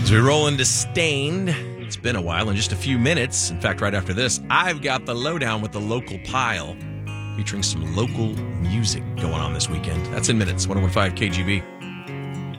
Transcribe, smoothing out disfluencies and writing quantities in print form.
As we roll into Stained, it's been a while. In just a few minutes, in fact, right after this, I've got the lowdown with the local pile, featuring some local music going on this weekend. That's in minutes. 101.5 KGB.